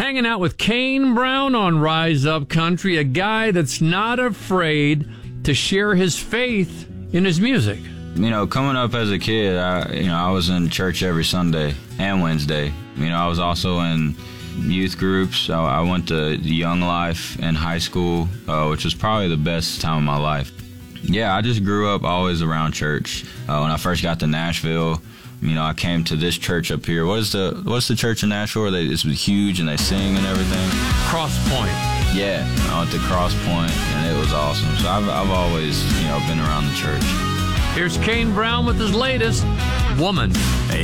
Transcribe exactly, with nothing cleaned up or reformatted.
hanging out with Kane Brown on Rise Up Country, a guy that's not afraid to share his faith in his music. You know, coming up as a kid, I, you know, I was in church every Sunday and Wednesday. You know, I was also in youth groups. I, I went to Young Life in high school, uh, which was probably the best time of my life. Yeah, I just grew up always around church. Uh, when I first got to Nashville, you know, I came to this church up here. What is the what's the church in Nashville where they, it's huge and they sing and everything? Cross Point. Yeah, I went to Cross Point, and it was awesome. So I've, I've always, you know, been around the church. Here's Kane Brown with his latest, Woman. A